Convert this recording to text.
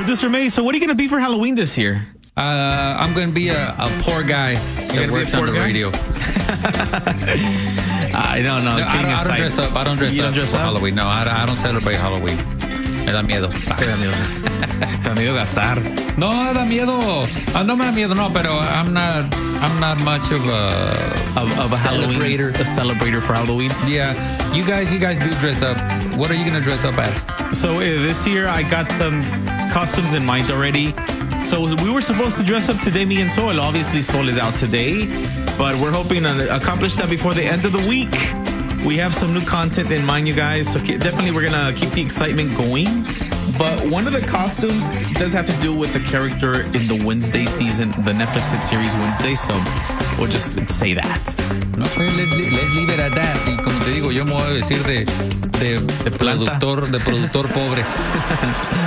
Producer May, so what are you going to be for Halloween this year? I'm going to be a poor guy that works on the radio. I don't know. I don't dress up. I don't dress up for Halloween. No, I don't celebrate Halloween. Me da miedo. Te da miedo. Te da miedo gastar. No, da miedo. No me da miedo. No, pero I'm not much of a celebrator. A celebrator for Halloween. Yeah, you guys do dress up. What are you gonna dress up as? So this year I got some costumes in mind already. So we were supposed to dress up today, me and Sol. Obviously, Sol is out today, but we're hoping to accomplish that before the end of the week. We have some new content in mind, you guys. So definitely we're going to keep the excitement going. But one of the costumes does have to do with the character in the Wednesday season, the Netflix hit series Wednesday. So we'll just say that. No, pues, let's leave it at that. Y como te digo, yo me voy a decir de productor pobre.